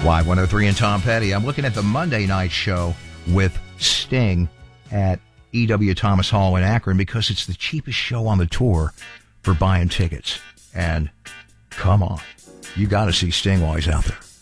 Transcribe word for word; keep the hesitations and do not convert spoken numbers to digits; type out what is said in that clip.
Y one oh three and Tom Petty. I'm looking at the Monday night show with Sting at E W Thomas Hall in Akron because it's the cheapest show on the tour for buying tickets. And come on, you got to see Sting while he's out there.